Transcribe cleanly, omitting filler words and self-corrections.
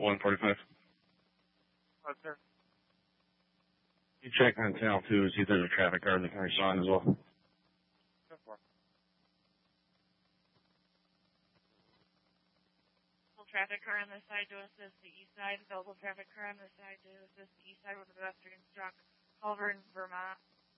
145. Sir. You check on Channel 2 to see if there's a traffic guard that can respond as well. Go for it. Traffic car on this side to assist the east side. Available traffic car on this side to assist the east side with a pedestrian struck. Culver, Vermont.